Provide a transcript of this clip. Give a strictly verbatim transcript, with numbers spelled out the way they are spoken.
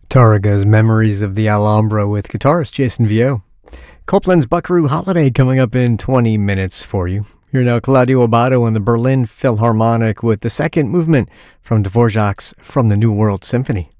Targa's Memories of the Alhambra with guitarist Jason Vio. Copland's Buckaroo Holiday coming up in twenty minutes for you. Here now, Claudio Abbado and the Berlin Philharmonic with the second movement from Dvorak's From the New World Symphony.